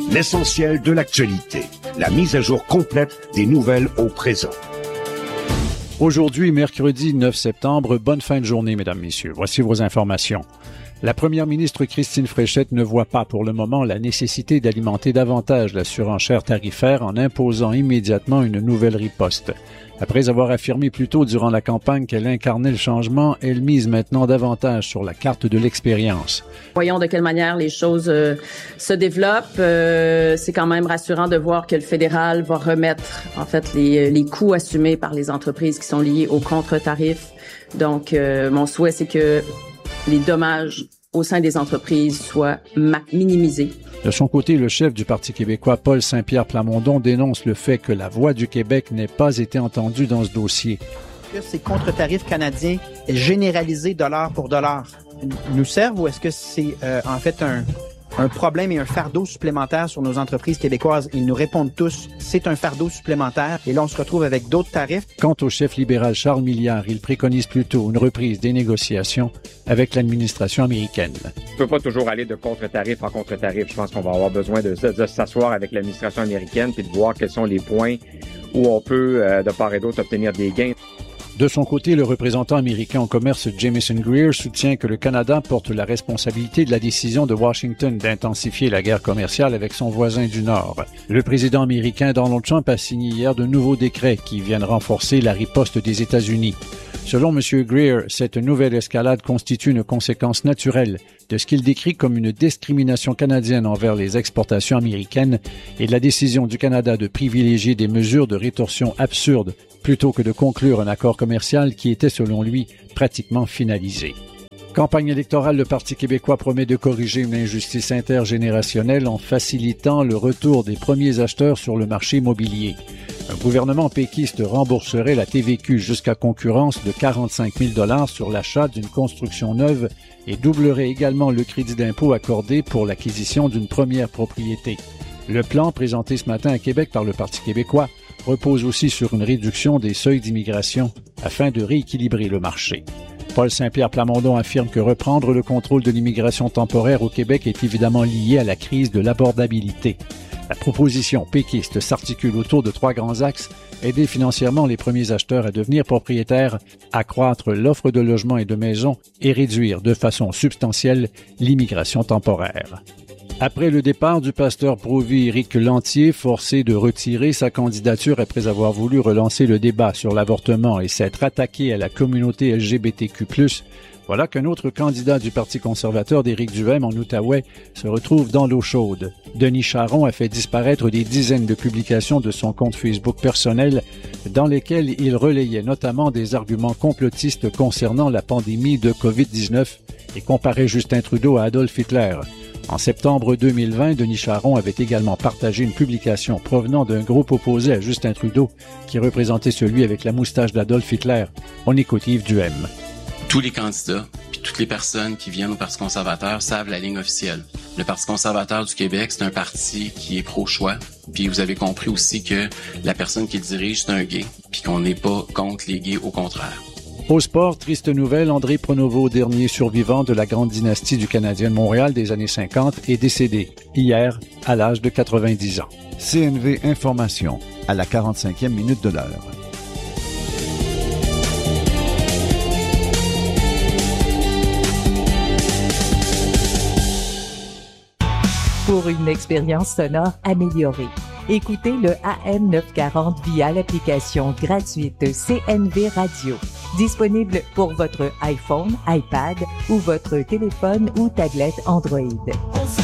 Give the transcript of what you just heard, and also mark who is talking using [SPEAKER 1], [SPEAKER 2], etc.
[SPEAKER 1] L'essentiel de l'actualité. La mise à jour complète des nouvelles au présent.
[SPEAKER 2] Aujourd'hui, mercredi 9 septembre, bonne fin de journée, mesdames, messieurs. Voici vos informations. La première ministre Christine Fréchette ne voit pas pour le moment la nécessité d'alimenter davantage la surenchère tarifaire en imposant immédiatement une nouvelle riposte. Après avoir affirmé plus tôt durant la campagne qu'elle incarnait le changement, elle mise maintenant davantage sur la carte de l'expérience.
[SPEAKER 3] Voyons de quelle manière les choses se développent. C'est quand même rassurant de voir que le fédéral va remettre en fait les coûts assumés par les entreprises qui sont liés aux contre-tarifs. Donc, mon souhait, c'est que les dommages au sein des entreprises soient minimisés.
[SPEAKER 2] De son côté, le chef du Parti québécois, Paul Saint-Pierre Plamondon, dénonce le fait que la voix du Québec n'ait pas été entendue dans ce dossier.
[SPEAKER 4] Ces contre-tarifs canadiens généralisés dollar pour dollar nous servent ou est-ce que c'est en fait un problème et un fardeau supplémentaire sur nos entreprises québécoises? Ils nous répondent tous, c'est un fardeau supplémentaire. Et là, on se retrouve avec d'autres tarifs.
[SPEAKER 2] Quant au chef libéral Charles Milliard, il préconise plutôt une reprise des négociations avec l'administration américaine.
[SPEAKER 5] On ne peut pas toujours aller de contre-tarif en contre-tarif. Je pense qu'on va avoir besoin de s'asseoir avec l'administration américaine et de voir quels sont les points où on peut, de part et d'autre, obtenir des gains.
[SPEAKER 2] De son côté, le représentant américain en commerce Jamieson Greer soutient que le Canada porte la responsabilité de la décision de Washington d'intensifier la guerre commerciale avec son voisin du Nord. Le président américain Donald Trump a signé hier de nouveaux décrets qui viennent renforcer la riposte des États-Unis. Selon M. Greer, cette nouvelle escalade constitue une conséquence naturelle de ce qu'il décrit comme une discrimination canadienne envers les exportations américaines et de la décision du Canada de privilégier des mesures de rétorsion absurdes plutôt que de conclure un accord commercial qui était, selon lui, pratiquement finalisé. Campagne électorale, le Parti québécois promet de corriger une injustice intergénérationnelle en facilitant le retour des premiers acheteurs sur le marché immobilier. Un gouvernement péquiste rembourserait la TVQ jusqu'à concurrence de 45 000 $ sur l'achat d'une construction neuve et doublerait également le crédit d'impôt accordé pour l'acquisition d'une première propriété. Le plan, présenté ce matin à Québec par le Parti québécois, repose aussi sur une réduction des seuils d'immigration afin de rééquilibrer le marché. Paul Saint-Pierre Plamondon affirme que reprendre le contrôle de l'immigration temporaire au Québec est évidemment lié à la crise de l'abordabilité. La proposition péquiste s'articule autour de 3 grands axes: aider financièrement les premiers acheteurs à devenir propriétaires, accroître l'offre de logements et de maisons et réduire de façon substantielle l'immigration temporaire. Après le départ du pasteur pro-vie Éric Lantier, forcé de retirer sa candidature après avoir voulu relancer le débat sur l'avortement et s'être attaqué à la communauté LGBTQ+, voilà qu'un autre candidat du Parti conservateur d'Éric Duhaime en Outaouais se retrouve dans l'eau chaude. Denis Charron a fait disparaître des dizaines de publications de son compte Facebook personnel dans lesquelles il relayait notamment des arguments complotistes concernant la pandémie de COVID-19 et comparait Justin Trudeau à Adolf Hitler. En septembre 2020, Denis Charron avait également partagé une publication provenant d'un groupe opposé à Justin Trudeau qui représentait celui avec la moustache d'Adolf Hitler. On écoute Yves Duhaime.
[SPEAKER 6] Tous les candidats puis toutes les personnes qui viennent au Parti conservateur savent la ligne officielle. Le Parti conservateur du Québec, c'est un parti qui est pro-choix. Puis vous avez compris aussi que la personne qui le dirige, c'est un gay, puis qu'on n'est pas contre les gays, au contraire.
[SPEAKER 2] Au sport, triste nouvelle, André Pronovo, dernier survivant de la grande dynastie du Canadien de Montréal des années 50, est décédé hier à l'âge de 90 ans.
[SPEAKER 7] CNV Information, à la 45e minute de l'heure.
[SPEAKER 8] Pour une expérience sonore améliorée, écoutez le AM 940 via l'application gratuite CNV Radio. Disponible pour votre iPhone, iPad ou votre téléphone ou tablette Android.